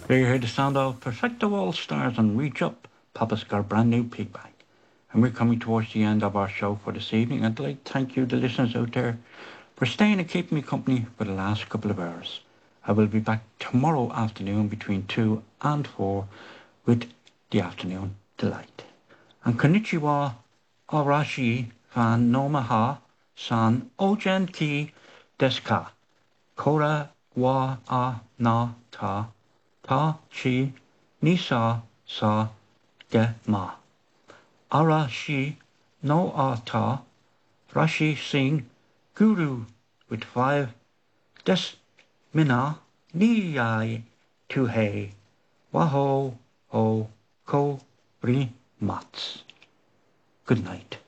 There you hear the sound of Perfecto All Stars and Reach Up. Papa's got a brand new pig bag. And we're coming towards the end of our show for this evening. I'd like to thank you, the listeners out there, for staying and keeping me company for the last couple of hours. I will be back tomorrow afternoon between 2 and 4 with the Afternoon Delight. And konnichiwa, arashi, fan nomaha, san ojen ki desu ka? Kora wa a na ta, ta chi ni sa ge ma. Arashi no ata, Rashi Singh Guru with 5 Des Mina Niyai Tuhei Waho Ho Ko Ri Mats. Good night.